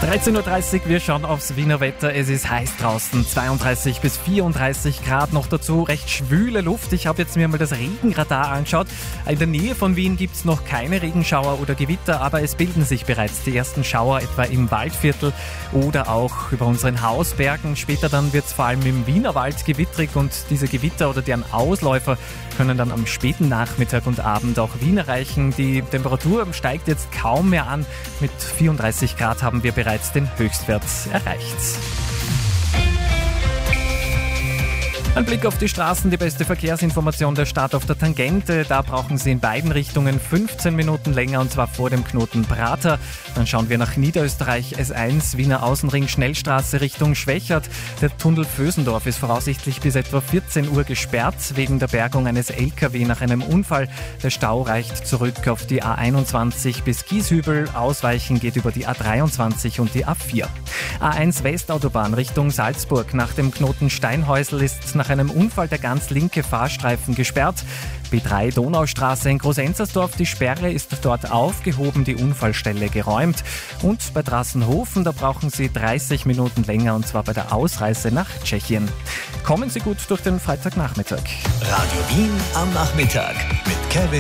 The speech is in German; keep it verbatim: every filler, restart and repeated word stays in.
dreizehn Uhr dreißig, wir schauen aufs Wiener Wetter. Es ist heiß draußen, zweiunddreißig bis vierunddreißig Grad, noch dazu recht schwüle Luft. Ich habe jetzt mir mal das Regenradar angeschaut. In der Nähe von Wien gibt es noch keine Regenschauer oder Gewitter, aber es bilden sich bereits die ersten Schauer, etwa im Waldviertel oder auch über unseren Hausbergen. Später dann wird es vor allem im Wienerwald gewittrig und diese Gewitter oder deren Ausläufer können dann am späten Nachmittag und Abend auch Wien erreichen. Die Temperatur steigt jetzt kaum mehr an. Mit vierunddreißig Grad haben wir bereits den Höchstwert erreicht. Ein Blick auf die Straßen, die beste Verkehrsinformation, der Start auf der Tangente. Da brauchen Sie in beiden Richtungen fünfzehn Minuten länger, und zwar vor dem Knoten Prater. Dann schauen wir nach Niederösterreich, S eins, Wiener Außenring, Schnellstraße Richtung Schwächert. Der Tunnel Vösendorf ist voraussichtlich bis etwa vierzehn Uhr gesperrt, wegen der Bergung eines L K W nach einem Unfall. Der Stau reicht zurück auf die A einundzwanzig bis Gieshübel. Ausweichen geht über die A dreiundzwanzig und die A vier. A eins Westautobahn Richtung Salzburg. Nach dem Knoten Steinhäusl ist nach einem Unfall der ganz linke Fahrstreifen gesperrt. B drei Donaustraße in Großenzersdorf, die Sperre ist dort aufgehoben, die Unfallstelle geräumt. Und bei Drassenhofen, da brauchen Sie dreißig Minuten länger, und zwar bei der Ausreise nach Tschechien. Kommen Sie gut durch den Freitagnachmittag. Radio Wien am Nachmittag mit Kevin